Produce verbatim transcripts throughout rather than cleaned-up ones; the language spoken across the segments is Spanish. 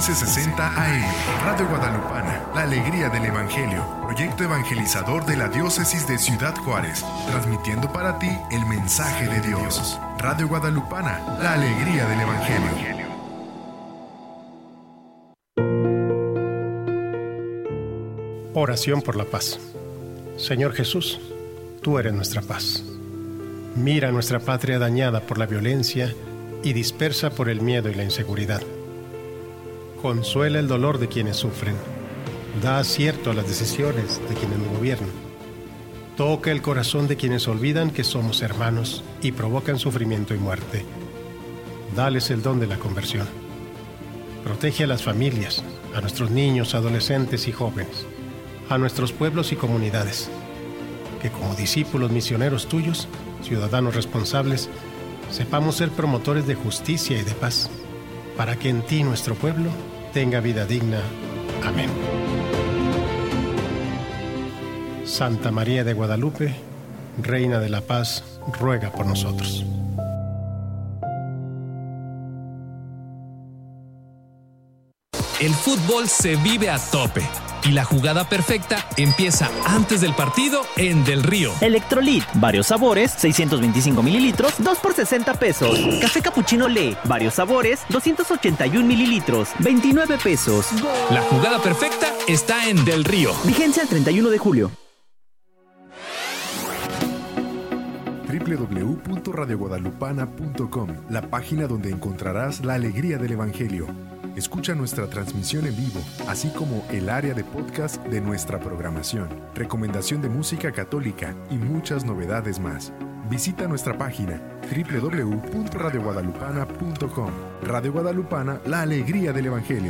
quince sesenta A M. Radio Guadalupana, la alegría del Evangelio. Proyecto evangelizador de la Diócesis de Ciudad Juárez. Transmitiendo para ti el mensaje de Dios. Radio Guadalupana, la alegría del Evangelio. Oración por la paz. Señor Jesús, tú eres nuestra paz. Mira nuestra patria dañada por la violencia y dispersa por el miedo y la inseguridad. Consuela el dolor de quienes sufren. Da acierto a las decisiones de quienes nos gobiernan. Toca el corazón de quienes olvidan que somos hermanos y provocan sufrimiento y muerte. Dales el don de la conversión. Protege a las familias, a nuestros niños, adolescentes y jóvenes, a nuestros pueblos y comunidades, que como discípulos misioneros tuyos, ciudadanos responsables, sepamos ser promotores de justicia y de paz, para que en ti nuestro pueblo tenga vida digna. Amén. Santa María de Guadalupe, Reina de la Paz, ruega por nosotros. El fútbol se vive a tope y la jugada perfecta empieza antes del partido en Del Río. Electrolit, varios sabores, seiscientos veinticinco mililitros, dos por sesenta pesos. Café Cappuccino Le, varios sabores, doscientos ochenta y uno mililitros, veintinueve pesos. La jugada perfecta está en Del Río. Vigencia el treinta y uno de julio. doble u doble u doble u punto radio guadalupana punto com, la página donde encontrarás la alegría del Evangelio. Escucha nuestra transmisión en vivo, así como el área de podcast de nuestra programación, recomendación de música católica y muchas novedades más. Visita nuestra página doble u doble u doble u punto radio guadalupana punto com. Radio Guadalupana, la alegría del Evangelio.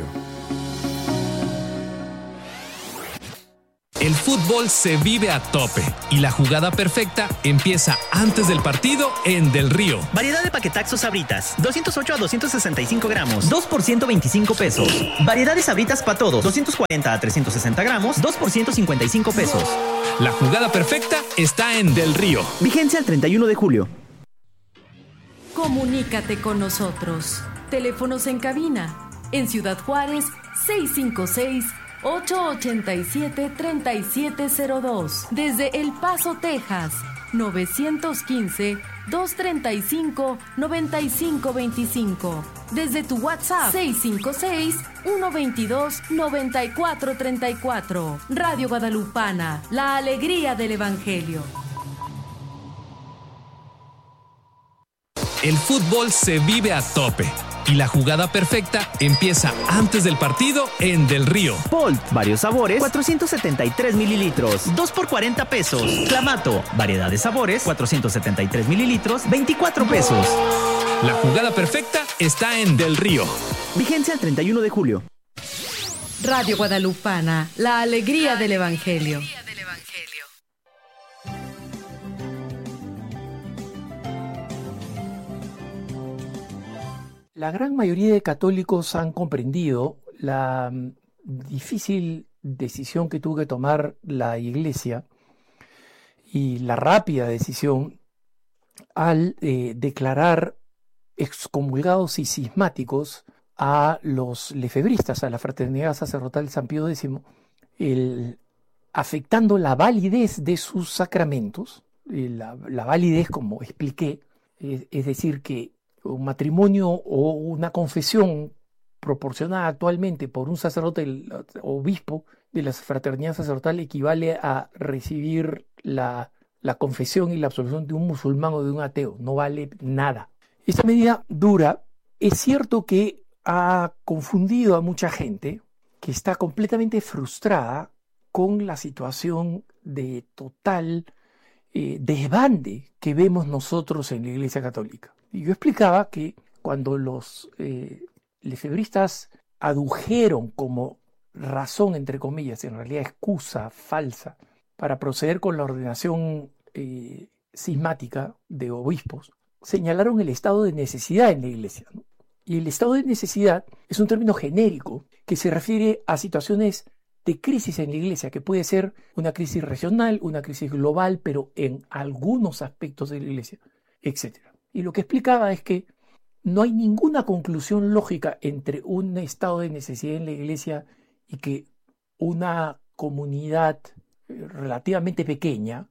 El fútbol se vive a tope y la jugada perfecta empieza antes del partido en Del Río. Variedad de paquetaxos Sabritas, doscientos ocho a doscientos sesenta y cinco gramos, dos por ciento veinticinco pesos. Variedad de Sabritas para todos, doscientos cuarenta a trescientos sesenta gramos, dos por ciento cincuenta y cinco pesos. La jugada perfecta está en Del Río. Vigencia el treinta y uno de julio. Comunícate con nosotros. Teléfonos en cabina. En Ciudad Juárez, seis cinco seis, ocho ocho siete, tres siete cero dos. Desde El Paso, Texas, nueve uno cinco, dos tres cinco, nueve cinco dos cinco. Desde tu WhatsApp, seis cinco seis, uno dos dos, nueve cuatro tres cuatro. Radio Guadalupana, la alegría del Evangelio. El fútbol se vive a tope y la jugada perfecta empieza antes del partido en Del Río. Bolt, varios sabores, cuatrocientos setenta y tres mililitros, dos por cuarenta pesos. Clamato, variedad de sabores, cuatrocientos setenta y tres mililitros, veinticuatro pesos. La jugada perfecta está en Del Río. Vigencia el treinta y uno de julio. Radio Guadalupana, la alegría del Evangelio. La gran mayoría de católicos han comprendido la difícil decisión que tuvo que tomar la Iglesia y la rápida decisión al eh, declarar excomulgados y cismáticos a los lefebristas, a la Fraternidad Sacerdotal San Pío X, el, afectando la validez de sus sacramentos, la, la validez, como expliqué, es, es decir, que un matrimonio o una confesión proporcionada actualmente por un sacerdote, el obispo de la fraternidad sacerdotal, equivale a recibir la, la confesión y la absolución de un musulmán o de un ateo. No vale nada. Esta medida dura, es cierto que ha confundido a mucha gente que está completamente frustrada con la situación de total eh, desbande que vemos nosotros en la Iglesia Católica. Y yo explicaba que cuando los eh, lefebristas adujeron como razón, entre comillas, en realidad excusa falsa, para proceder con la ordenación eh, cismática de obispos, señalaron el estado de necesidad en la Iglesia, ¿no? Y el estado de necesidad es un término genérico que se refiere a situaciones de crisis en la Iglesia, que puede ser una crisis regional, una crisis global, pero en algunos aspectos de la Iglesia, etcétera. Y lo que explicaba es que no hay ninguna conclusión lógica entre un estado de necesidad en la iglesia y que una comunidad relativamente pequeña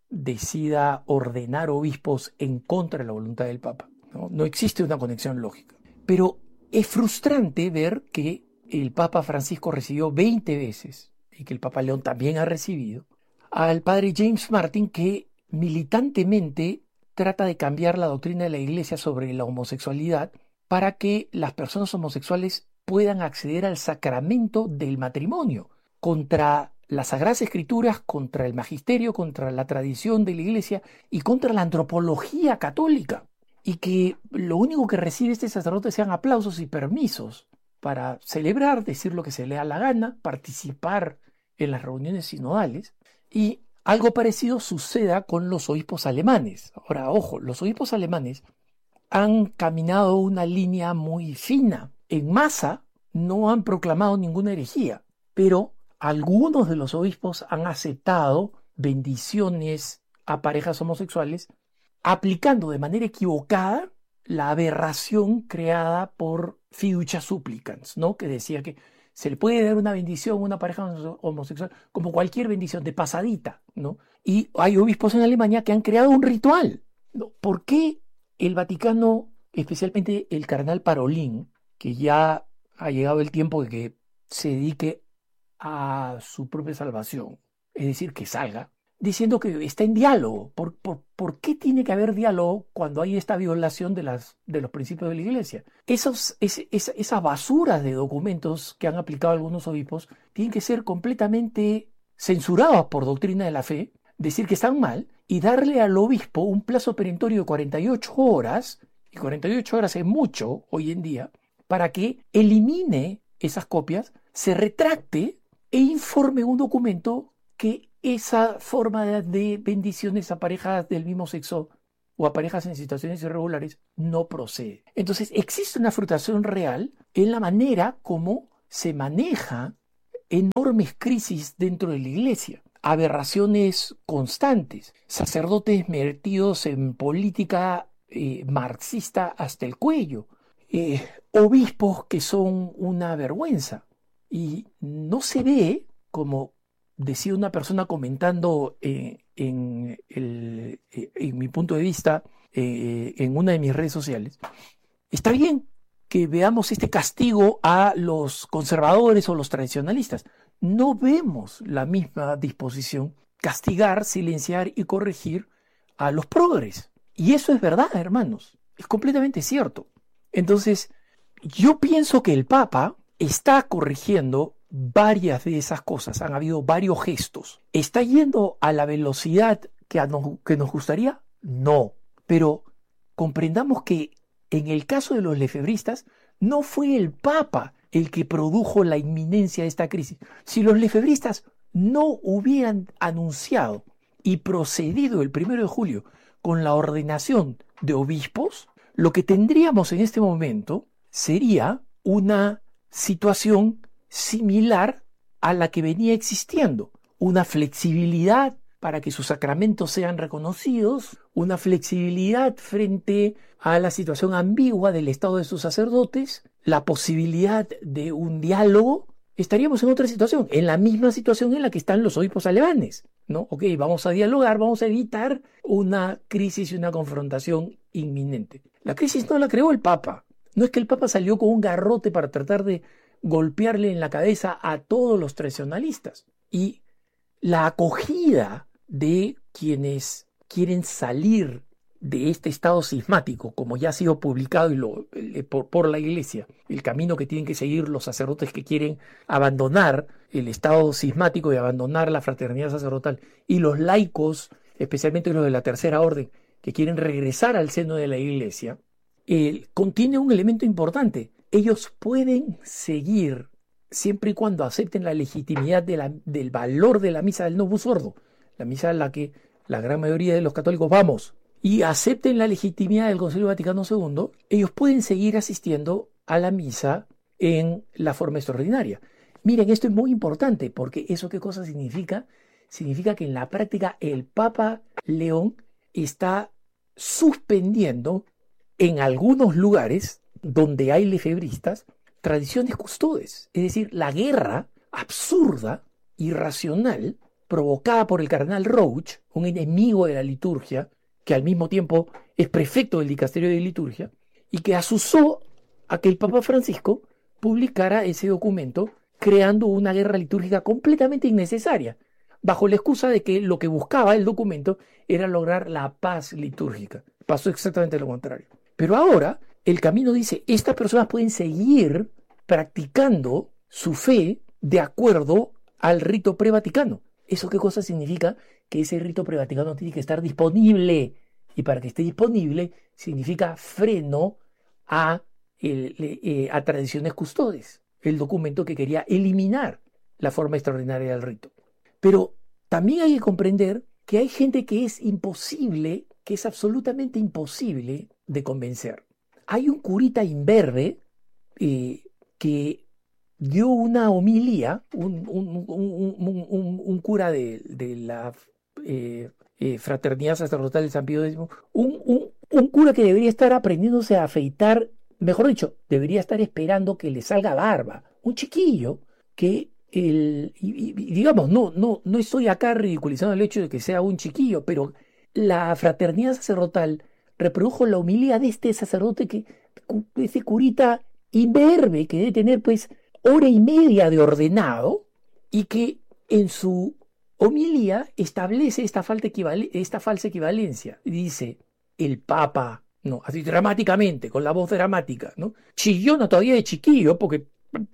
decida ordenar obispos en contra de la voluntad del Papa. No, no existe una conexión lógica. Pero es frustrante ver que el Papa Francisco recibió veinte veces, y que el Papa León también ha recibido, al padre James Martin, que militantemente trata de cambiar la doctrina de la Iglesia sobre la homosexualidad para que las personas homosexuales puedan acceder al sacramento del matrimonio, contra las Sagradas Escrituras, contra el magisterio, contra la tradición de la Iglesia y contra la antropología católica. Y que lo único que recibe este sacerdote sean aplausos y permisos para celebrar, decir lo que se le da la gana, participar en las reuniones sinodales, y algo parecido suceda con los obispos alemanes. Ahora, ojo, los obispos alemanes han caminado una línea muy fina. En masa no han proclamado ninguna herejía, pero algunos de los obispos han aceptado bendiciones a parejas homosexuales, aplicando de manera equivocada la aberración creada por fiducia supplicans, ¿no? Que decía que se le puede dar una bendición a una pareja homosexual como cualquier bendición, de pasadita, ¿no? Y hay obispos en Alemania que han creado un ritual, ¿no? ¿Por qué el Vaticano, especialmente el cardenal Parolin, que ya ha llegado el tiempo de que se dedique a su propia salvación, es decir, que salga, diciendo que está en diálogo? ¿Por, por, ¿por qué tiene que haber diálogo cuando hay esta violación de, las, de los principios de la Iglesia? Esos, es, es, esas basuras de documentos que han aplicado algunos obispos tienen que ser completamente censurados por doctrina de la fe, decir que están mal y darle al obispo un plazo perentorio de cuarenta y ocho horas, y cuarenta y ocho horas es mucho hoy en día, para que elimine esas copias, se retracte e informe un documento que esa forma de bendiciones a parejas del mismo sexo o a parejas en situaciones irregulares no procede. Entonces existe una frustración real en la manera como se maneja enormes crisis dentro de la Iglesia, aberraciones constantes, sacerdotes metidos en política eh, marxista hasta el cuello, eh, obispos que son una vergüenza, y no se ve, como decía una persona comentando eh, en, el, eh, en mi punto de vista eh, en una de mis redes sociales, está bien que veamos este castigo a los conservadores o los tradicionalistas. No vemos la misma disposición castigar, silenciar y corregir a los progres. Y eso es verdad, hermanos. Es completamente cierto. Entonces, yo pienso que el Papa está corrigiendo varias de esas cosas. Han habido varios gestos. ¿Está yendo a la velocidad que, a nos, que nos gustaría? No. Pero comprendamos que en el caso de los lefebristas no fue el Papa el que produjo la inminencia de esta crisis. Si los lefebristas no hubieran anunciado y procedido el primero de julio con la ordenación de obispos, lo que tendríamos en este momento sería una situación similar a la que venía existiendo. Una flexibilidad para que sus sacramentos sean reconocidos, una flexibilidad frente a la situación ambigua del estado de sus sacerdotes, la posibilidad de un diálogo. Estaríamos en otra situación, en la misma situación en la que están los obispos alemanes, ¿no? Ok, vamos a dialogar, vamos a evitar una crisis y una confrontación inminente. La crisis no la creó el Papa. No es que el Papa salió con un garrote para tratar de golpearle en la cabeza a todos los tradicionalistas. Y la acogida de quienes quieren salir de este estado cismático, como ya ha sido publicado y lo, eh, por, por la Iglesia, el camino que tienen que seguir los sacerdotes que quieren abandonar el estado cismático y abandonar la fraternidad sacerdotal, y los laicos, especialmente los de la Tercera Orden, que quieren regresar al seno de la Iglesia, eh, contiene un elemento importante. Ellos pueden seguir siempre y cuando acepten la legitimidad de la, del valor de la misa del Novus Ordo, la misa a la que la gran mayoría de los católicos vamos, y acepten la legitimidad del Concilio Vaticano segundo, ellos pueden seguir asistiendo a la misa en la forma extraordinaria. Miren, esto es muy importante, porque ¿eso qué cosa significa? Significa que en la práctica el Papa León está suspendiendo en algunos lugares donde hay lefebristas, tradiciones custodes, es decir, la guerra absurda, irracional, provocada por el cardenal Roach, un enemigo de la liturgia, que al mismo tiempo es prefecto del dicasterio de liturgia, y que asusó a que el Papa Francisco publicara ese documento creando una guerra litúrgica completamente innecesaria, bajo la excusa de que lo que buscaba el documento era lograr la paz litúrgica. Pasó exactamente lo contrario. Pero ahora el camino dice, estas personas pueden seguir practicando su fe de acuerdo al rito prevaticano. ¿Eso qué cosa significa? Que ese rito prevaticano tiene que estar disponible. Y para que esté disponible significa freno a, el, eh, a tradiciones custodes. El documento que quería eliminar la forma extraordinaria del rito. Pero también hay que comprender que hay gente que es imposible, que es absolutamente imposible de convencer. Hay un curita imberbe eh, que dio una homilía, un, un, un, un, un, un cura de, de la eh, eh, Fraternidad Sacerdotal de San Pío X, un, un, un cura que debería estar aprendiéndose a afeitar, mejor dicho, debería estar esperando que le salga barba. Un chiquillo que, el, y, y, digamos, no, no, no estoy acá ridiculizando el hecho de que sea un chiquillo, pero la Fraternidad Sacerdotal reprodujo la homilía de este sacerdote, que ese curita imberbe, que debe tener pues hora y media de ordenado, y que en su homilía establece esta, falta equivale, esta falsa equivalencia. Dice, el Papa, no, así dramáticamente, con la voz dramática, ¿no? Chillona todavía de chiquillo, porque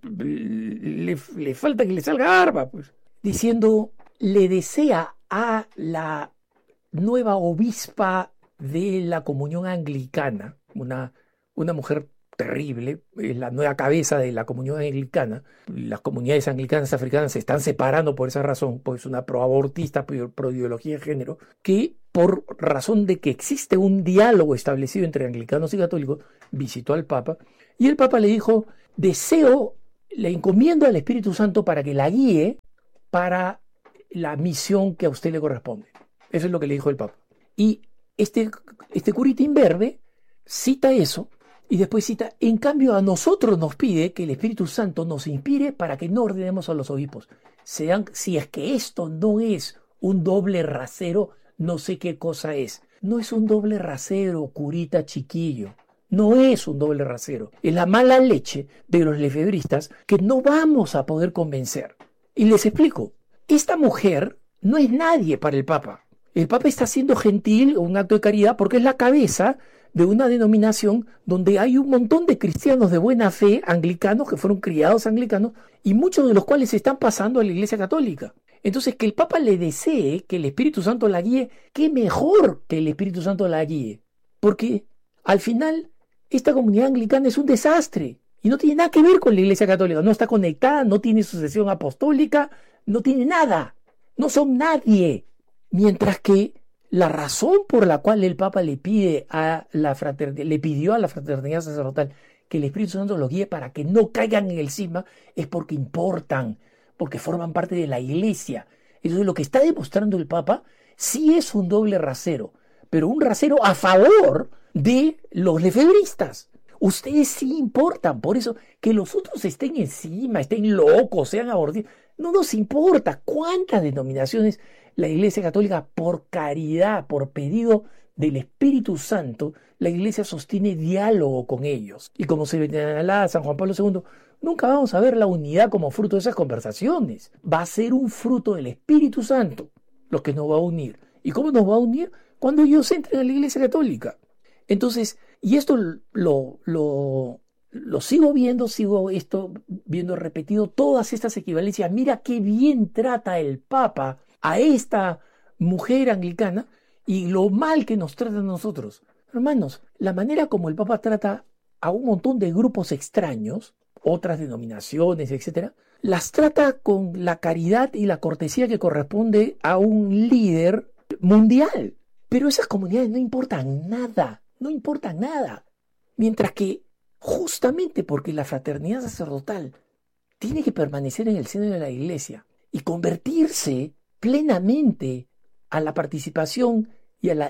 le, le falta que le salga barba, pues. Diciendo, le desea a la nueva obispa de la comunión anglicana, una, una mujer terrible, es la nueva cabeza de la comunión anglicana. Las comunidades anglicanas africanas se están separando por esa razón, porque es una proabortista, pro ideología de género, que por razón de que existe un diálogo establecido entre anglicanos y católicos, visitó al Papa, y el Papa le dijo, deseo, le encomiendo al Espíritu Santo para que la guíe para la misión que a usted le corresponde. Eso es lo que le dijo el Papa. Y este, este curita imberbe cita eso, y después cita, en cambio a nosotros nos pide que el Espíritu Santo nos inspire para que no ordenemos a los obispos. Sean, si es que esto no es un doble rasero, no sé qué cosa es. No es un doble rasero, curita chiquillo. No es un doble rasero. Es la mala leche de los lefebristas que no vamos a poder convencer. Y les explico. Esta mujer no es nadie para el Papa. El Papa está haciendo gentil, un acto de caridad, porque es la cabeza de una denominación donde hay un montón de cristianos de buena fe anglicanos que fueron criados anglicanos y muchos de los cuales se están pasando a la Iglesia Católica. Entonces, que el Papa le desee que el Espíritu Santo la guíe, qué mejor que el Espíritu Santo la guíe, porque al final esta comunidad anglicana es un desastre y no tiene nada que ver con la Iglesia Católica, no está conectada, no tiene sucesión apostólica, no tiene nada, no son nadie, mientras que la razón por la cual el Papa le pide a la fraternidad, le pidió a la Fraternidad Sacerdotal que el Espíritu Santo los guíe para que no caigan en el cisma es porque importan, porque forman parte de la Iglesia. Entonces lo que está demostrando el Papa sí es un doble rasero, pero un rasero a favor de los lefebristas. Ustedes sí importan, por eso que los otros estén encima, estén locos, sean abortistas, no nos importa cuántas denominaciones la Iglesia Católica, por caridad, por pedido del Espíritu Santo, la Iglesia sostiene diálogo con ellos. Y como se señalaba San Juan Pablo segundo, nunca vamos a ver la unidad como fruto de esas conversaciones. Va a ser un fruto del Espíritu Santo lo que nos va a unir. ¿Y cómo nos va a unir? Cuando ellos entren a la Iglesia Católica. Entonces, y esto lo, lo, lo sigo viendo, sigo esto viendo repetido, todas estas equivalencias. Mira qué bien trata el Papa a esta mujer anglicana y lo mal que nos trata a nosotros. Hermanos, la manera como el Papa trata a un montón de grupos extraños, otras denominaciones, etcétera, las trata con la caridad y la cortesía que corresponde a un líder mundial. Pero esas comunidades no importan nada, no importan nada. Mientras que, justamente porque la fraternidad sacerdotal tiene que permanecer en el seno de la Iglesia y convertirse plenamente a la participación y a la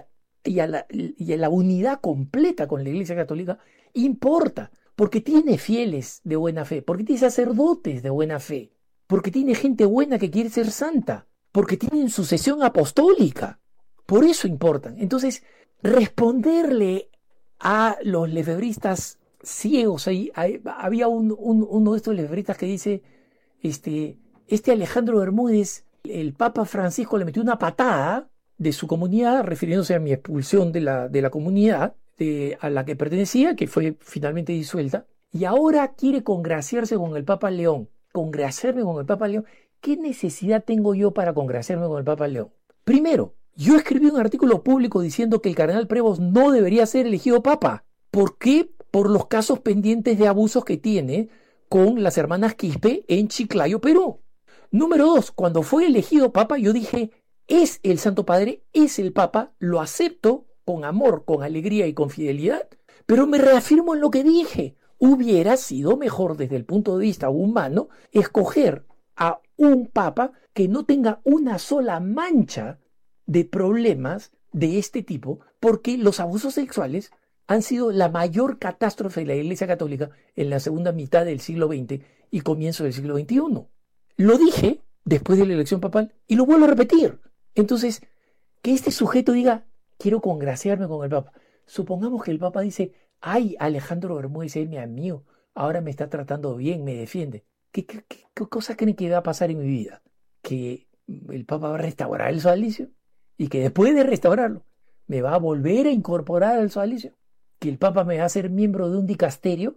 y a, la, y a la unidad completa con la Iglesia Católica importa, porque tiene fieles de buena fe, porque tiene sacerdotes de buena fe, porque tiene gente buena que quiere ser santa, porque tienen sucesión apostólica. Por eso importan. Entonces, responderle a los lefebristas ciegos, ahí, ahí había un, un, uno de estos lefebristas que dice, este, este Alejandro Bermúdez, el Papa Francisco le metió una patada de su comunidad, refiriéndose a mi expulsión de la, de la comunidad de, a la que pertenecía, que fue finalmente disuelta, y ahora quiere congraciarse con el Papa León. Congraciarme con el Papa León. ¿Qué necesidad tengo yo para congraciarme con el Papa León? Primero, yo escribí un artículo público diciendo que el cardenal Prevost no debería ser elegido Papa. ¿Por qué? Por los casos pendientes de abusos que tiene con las hermanas Quispe en Chiclayo, Perú. Número dos, cuando fue elegido Papa, yo dije, es el Santo Padre, es el Papa, lo acepto con amor, con alegría y con fidelidad, pero me reafirmo en lo que dije. Hubiera sido mejor desde el punto de vista humano escoger a un Papa que no tenga una sola mancha de problemas de este tipo, porque los abusos sexuales han sido la mayor catástrofe de la Iglesia Católica en la segunda mitad del siglo veinte y comienzo del siglo veintiuno. Lo dije después de la elección papal y lo vuelvo a repetir. Entonces, que este sujeto diga, quiero congraciarme con el Papa. Supongamos que el Papa dice, ay, Alejandro Bermúdez es mi amigo, ahora me está tratando bien, me defiende. ¿Qué, qué, qué, qué cosa creen que va a pasar en mi vida? ¿Que el Papa va a restaurar el sodalicio? Y que después de restaurarlo, me va a volver a incorporar al sodalicio. ¿Que el Papa me va a hacer miembro de un dicasterio?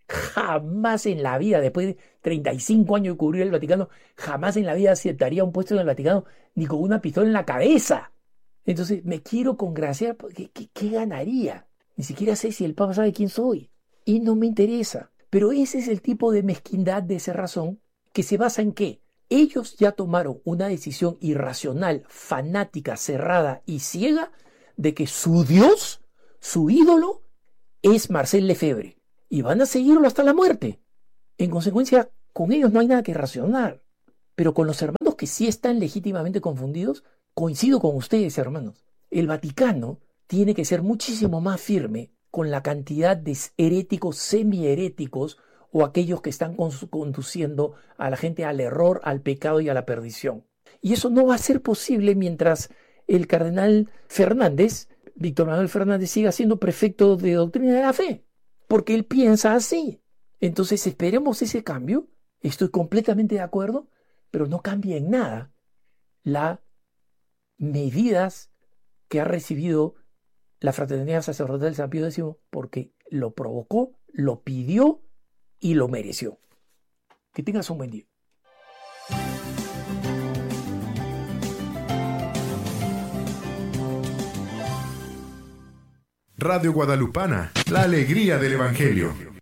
Jamás en la vida, después de treinta y cinco años de cubrir el Vaticano, jamás en la vida aceptaría un puesto en el Vaticano ni con una pistola en la cabeza. Entonces, me quiero congraciar, ¿qué, qué, qué ganaría? Ni siquiera sé si el Papa sabe quién soy. Y no me interesa. Pero ese es el tipo de mezquindad, de cerrazón, que se basa en qué. Ellos ya tomaron una decisión irracional, fanática, cerrada y ciega de que su Dios, su ídolo, es Marcel Lefebvre. Y van a seguirlo hasta la muerte. En consecuencia, con ellos no hay nada que racionar. Pero con los hermanos que sí están legítimamente confundidos, coincido con ustedes, hermanos. El Vaticano tiene que ser muchísimo más firme con la cantidad de heréticos, semi-heréticos o aquellos que están conduciendo a la gente al error, al pecado y a la perdición. Y eso no va a ser posible mientras el cardenal Fernández, Víctor Manuel Fernández, siga siendo prefecto de doctrina de la fe. Porque él piensa así. Entonces esperemos ese cambio. Estoy completamente de acuerdo, pero no cambia en nada las medidas que ha recibido la Fraternidad Sacerdotal de San Pío X, porque lo provocó, lo pidió y lo mereció. Que tengas un buen día. Radio Guadalupana, la alegría del Evangelio.